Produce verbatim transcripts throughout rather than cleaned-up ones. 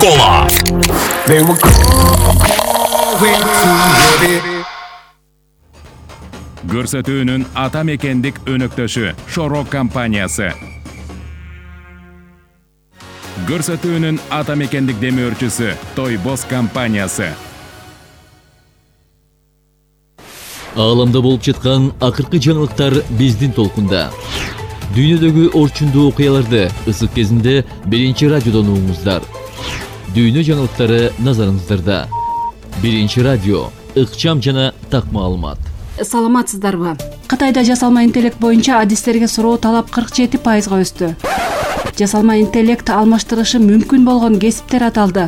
Кола. They were going too heavy. Көрсөтүүнүн ата мекендик өнөктөшү Шорок компаниясы. Көрсөтүүнүн ата мекендик демөөрчүсү Тойбос компаниясы. Ааламда болуп жаткан акыркы жаңылыктар биздин толкунда. Дүйнөдөгү орчундуу окуяларды ысык кезинде биринчи радиодон угуңуздар. Дүйнө жаңылыктары назарыңыздарда. Биринчи радио, ыкчам жана так маалымат. Саламатсыздарбы? Кытайда жасалма интеллект боюнча адистерге суроо талап кырк жети пайызга өстү. Жасалма интеллект алмаштырышы мүмкүн болгон кесиптер аталды.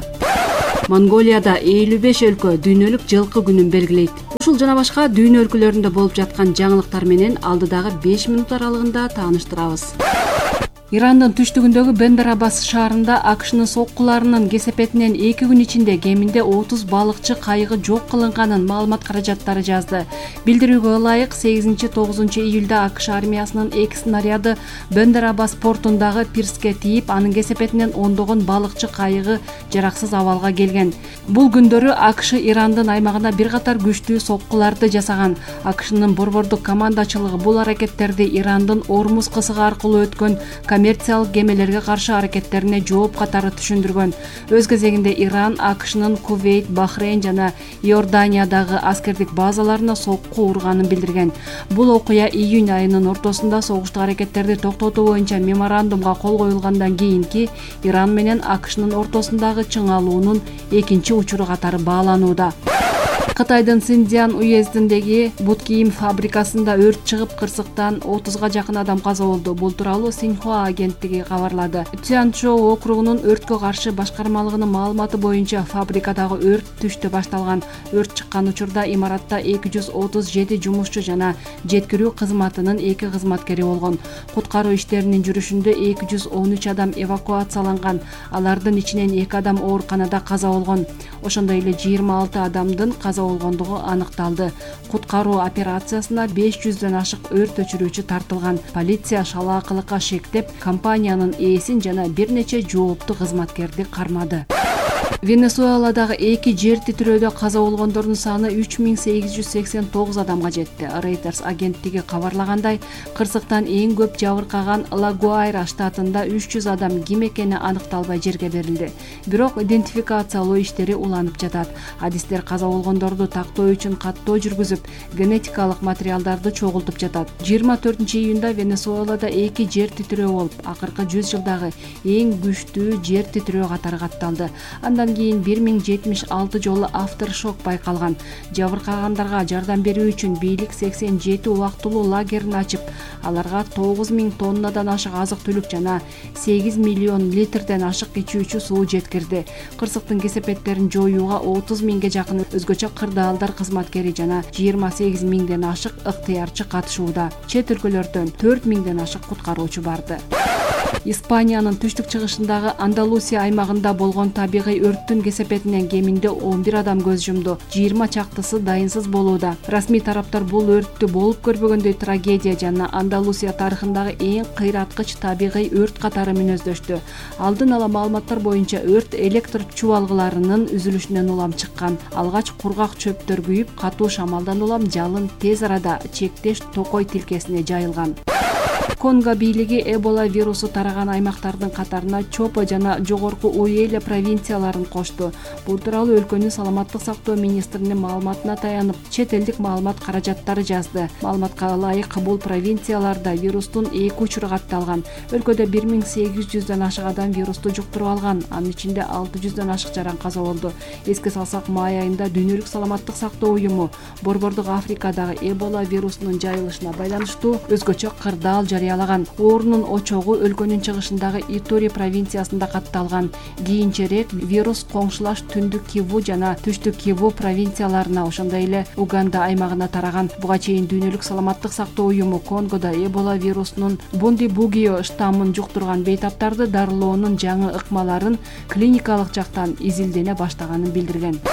Монголияда элүү беш өлкө дүйнөлүк жылкы күнүн белгилейт. Ушул жана башка дүйнө өлкөлөрүндө болуп жаткан жаңылыктар менен алдыдагы беш мүнөт аралыгында тааныштырабыз. Ирандын түштүгүндөгү Бендер Аббас шаарында АКШнын соккуларынын кесепетинен эки күн ичинде кеминде отуз балыкчы кайыгы жок кылынганын маалымат каражаттары жазды. Билдирүүгө ылайык сегизинчи тогузунчу июлда АКШ армиясынын эки снаряды Бендер Аббас портундагы пирске тийип, анын кесепетинен ондогон балыкчы кайыгы жараксыз абалга келген. Бул күндөрү АКШ Ирандын аймагына бир катар күчтүү соккуларды жасаган. АКШнын борбордук командачылыгы бул аракеттерди Ирандын Ормуз кысыгы аркылуу өткөн коммерциялык кемелерге каршы аракеттерине жооп катары түшүндүргөн. Өз кезегинде Иран АКШнын Кувейт, Бахрейн жана Иорданиядагы аскердик базаларына сокку урганын билдирген. Бул окуя июнь айынын ортосунда согуштук аракеттерди токтотуу боюнча меморандумга кол коюлгандан кийинки Иран менен АКШнын ортосундагы чыңалуунун экинчи учуру катары бааланууда. Кытайдын Синьцзян уездиндеги бут кийим фабрикасында өрт чыгып, кырсыктан отузга жакын адам каза болду. Бул тууралуу Синьхуа агенттиги кабарлады. Цзянчжоу округунун өрткө каршы башкармалыгынын маалыматы боюнча фабрикадагы өрт түштө башталган. Өрт чыккан учурда имаратта эки жүз отуз жети жумушчу жана жеткирүү кызматынын эки кызматкери болгон. Куткаруу иштеринин жүрүшүндө эки жүз он үч адам эвакуацияланган. Алардын ичинен эки адам ооруканада каза болгон. Ошондой эле жыйырма алты адамдын каза болгондугу аныкталды. Куткаруу операциясына беш жүздөн ашык өрт өчүрүүчү тартылган. Полиция шалаакылыкка шектеп, компаниянын ээсин жана бир нече жоопту кызматкерди кармады. Венесуэладагы эки жер титирөөдө каза болгондордун саны үч миң сегиз жүз сексен тогуз адамга жетти. Reuters агенттиги кабарлагандай, кырсыктан эң көп жабыркаган Ла-Гуайра штатында үч жүз адам ким экени аныкталбай жерге берилди. Бирок идентификациялоо иштери уланып жатат. Адистер каза болгондорду тактоо үчүн каттоо жүргүзүп, генетикалык материалдарды чогултуп жатат. жыйырма төртүнчү июнда Венесуэлада эки жер титирөө болуп, акыркы жүз жылдагы эң күчтүү жер титирөө катары катталды. Андан кийин бир миң жетимиш алты жолу авторшок байкалган. Жабыркагандарга жардам берүү үчүн бийлик сексен жети убактылуу лагерин ачып, аларга тогуз миң тоннадан ашык азык-түлүк жана сегиз миллион литрден ашык ичүүчү суу жеткирди. Кырсыктын кесепеттерин жоюуга отуз миңге жакын өзгөчө кырдаалдар кызматкери жана жыйырма сегиз миңден ашык ыктыярчы катышууда. Чет өлкөлөрдөн төрт миңден ашык куткаруучу барды. Испаниянын түштүк чыгышындагы Андалусия аймагында болгон табигый өрттүн кесепетинен кеминде он бир адам көз жумду. жыйырма чактысы дайынсыз болууда. Расмий тараптар бул өрттү болуп көрбөгөндөй трагедия жана Андалусия тарыхындагы эң кыйраткыч табигый өрт катары мүнөздөштү. Алдын ала маалыматтар боюнча өрт электр чубалгыларынын үзүлүшүнөн улам чыккан. Алгач кургак чөптөр күйүп, катуу шамалдан улам жалын тез арада чектеш токой тилкесине жайылган. Конго бийлиги Эбола вирусу тараган аймактардын катарына Чопо жана Жогорку Уэле провинцияларын кошту. Бул тууралуу өлкөнүн саламаттык сактоо министринин маалыматына таянып, чет элдик маалымат каражаттары жазды. Маалыматка ылайык, бул провинцияларда вирустун эки учуру катталган. Өлкөдө бир миң сегиз жүздөн ашык адам вирусту жуктуруп алган. Анын ичинде алты жүздөн ашык жаран каза болду. Эске салсак, май айында Дүйнөлүк саламаттык сактоо уюму Борбордук Африкадагы Эбола вирусунун жайылышына байланыштуу өзгөчө кырдаал жарыялаган. Оорунун очогу өлкөнүн чыгышындагы Итури провинциясында катталган. Кийинчерээк вирус коңшулаш түндүк Киву жана түштүк Киву провинцияларына, ошондой эле Уганда аймагына тараган. Буга чейин Дүйнөлүк саламаттык сактоо уюму Конгодо Эбола вирусунун Бундибугио штаммын жуктурган бейтаптарды дарылоонун жаңы ыкмаларын клиникалык жактан изилдене баштаганын билдирген.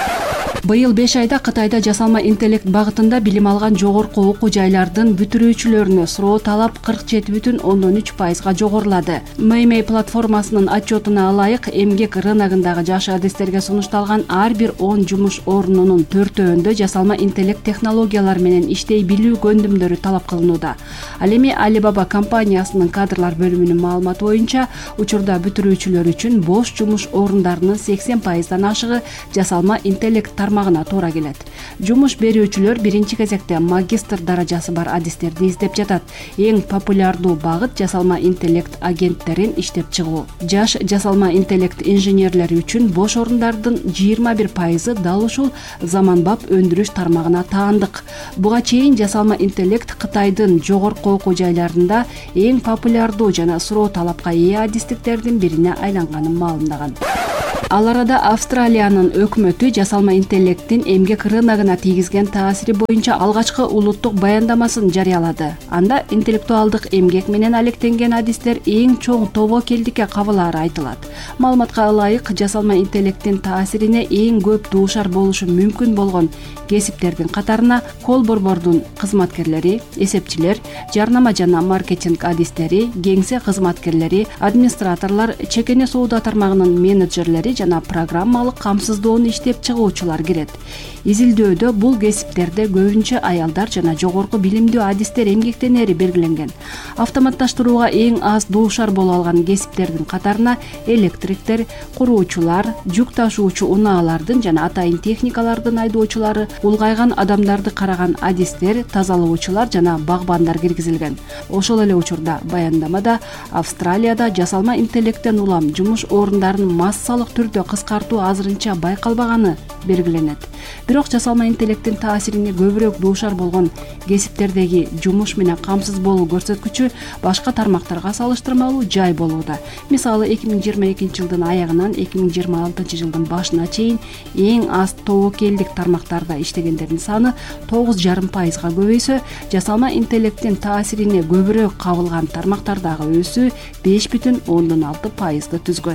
Быйыл беш айда Кытайда жасалма интеллект багытында билим алган жогорку окуу жайлардын бүтүрүүчүлөрүнө суроо талап кырк жети бүтүн ондон үч пайызга жогорулады. Мэймэй платформасынын отчетуна ылайык, эмгек рыногундагы жаш адистерге сунушталган ар бир он жумуш орнунун төртөөндө жасалма интеллект технологиялары менен иштей билүү көндүмдөрү талап кылынууда. Ал эми Alibaba компаниясынын кадрлар бөлүмүнүн маалыматы боюнча, учурда бүтүрүүчүлөр үчүн бош жумуш орундарынын сексен пайыздан ашыгы жасалма интеллект тармагына туура келет. Жумуш берүүчүлөр биринчи кезекте магистр даражасы бар адистерди издеп жатат. Эң популярдуу багыт жасалма интеллект агенттерин иштеп чыгуу. Жаш жасалма интеллект инженерлери үчүн бош орундардын жыйырма бир пайызы дал ушул заманбап өндүрүш тармагына таандык. Буга чейин жасалма интеллект Кытайдын жогорку окуу жайларында эң популярдуу жана суроо талапка ээ адистиктердин бирине айланганын маалымдаган. Ал арада Австралиянын өкмөтү жасалма интеллекттин эмгек рыногуна тийгизген таасири боюнча алгачкы улуттук баяндамасын жарыялады. Анда интеллектуалдык эмгек менен алектенген адистер эң чоң тобокелдикке кабылаары айтылат. Маалыматка ылайык, жасалма интеллекттин таасирине эң көп дуушар болушу мүмкүн болгон кесиптердин катарына кол борбордун кызматкерлери, эсепчилер, жарнама жана маркетинг адистери, кеңсе кызматкерлери, администраторлор, чекене соода тармагынын менеджерлери жана программалык камсыздоону иштеп чыгуучулар кирет. Изилдөөдө бул кесиптерде көбүнчө аялдар жана жогорку билимдүү адистер эмгектенери белгиленген. Автоматташтырууга эң аз дуушар боло алган кесиптердин катарына электриктер, куруучулар, жүк ташуучу унаалардын жана атайын техникалардын айдоочулары, улгайган адамдарды караган адистер, тазалоочулар жана багбандар киргизилген. Ошол эле учурда баяндамада Австралияда жасалма интеллекттен улам жумуш орундарын массалык түрдө кыскартуу азырынча байкалбаганы белгиленет. Бирок жасалма интеллекттин таасирине көбүрөөк дуушар болгон кесиптердеги жумуш менен камсыз болуу көрсөткүчү башка тармактарга салыштырмалуу жай болууда. Мисалы, эки миң жыйырма экинчи жылдын аягынан эки миң жыйырма алтынчы жылдын башына чейин эң аз тобокелдик тармактарда иштегендердин саны тогуз жарым пайызга көбөйсө, жасалма интеллекттин таасирине көбүрөөк кабылган тармактардагы өсүү беш бүтүн ондон алты пайызды түзгөн.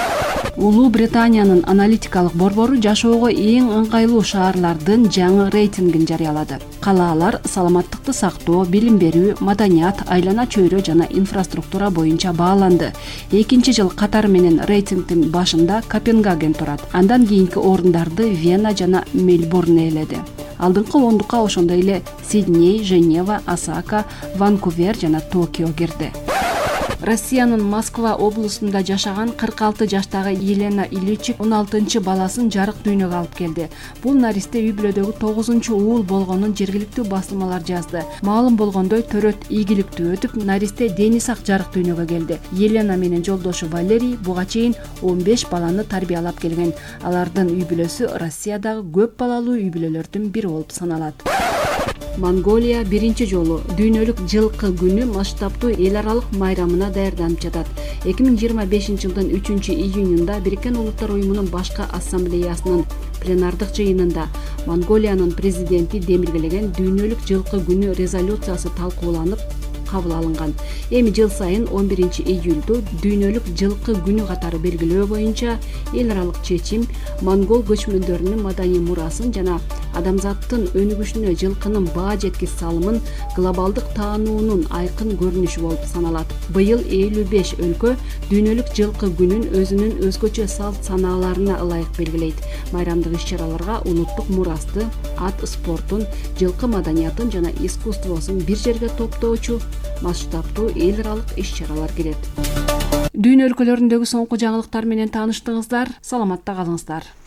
Улуу Британиянын аналитикалык борбору жашоого эң ыңгайлуу шаарлардын жаңы рейтингин жарыялады. Калаалар саламаттыкты сактоо, билим берүү, маданият, айлана чөйрө жана инфраструктура боюнча бааланды. Экинчи жыл катары менен рейтингдин башында Копенгаген турат. Андан кийинки орундарды Вена жана Мельбурн ээледи. Алдыңкы ондукка ошондой эле Сидней, Женева, Осака, Ванкувер жана Токио кирди. Россиянын Москва облусунда жашаган кырк алты жаштагы Елена Ильичик он алтынчы баласын жарык дүйнөгө алып келди. Бул наристе үй бүлөдөгү тогузунчу уул болгонун жергиликтүү басылмалар жазды. Маалым болгондой, төрөт ийгиликтүү өтүп, наристе Денис ак жарык дүйнөгө келди. Елена менен жолдошу Валерий буга чейин он беш баланы тарбиялап келген. Алардын үй бүлөсү Россиядагы көп балалуу үй бүлөлөрдүн бири болуп саналат. Монголия биринчи жолу дүйнөлүк жылкы күнү масштабтуу эл аралык майрамына даярданып жатат. эки миң жыйырма бешинчи жылдын үчүнчү июнунда Бириккен Улуттар уюмунун башкы ассамблеясынын пленардык жыйынында Монголиянын президенти демилгелеген дүйнөлүк жылкы күнү резолюциясы талкууланып кабыл алынган. Эми жыл сайын он биринчи июлду дүйнөлүк жылкы күнү катары белгилөө боюнча эл аралык чечим монгол көчмөндөрүнүн маданий мурасын жана адамзаттын өнүгүшүнө жылкынын баа жеткис салымын глобалдык таануунун айкын көрүнүшү болуп саналат. Быйыл элүү беш өлкө дүйнөлүк жылкы күнүн өзүнүн өзгөчө салт санааларына ылайык белгилейт. Майрамдык иш-чараларга улуттук мурасты, ат спортун, жылкы маданиятын жана искусствосун бир жерге топтоочу масштабтуу эл аралык иш-чаралар кирет. Дүйнө өлкөлөрүндөгү соңку жаңылыктар менен тааныштыңыздар. Саламатта калыңыздар.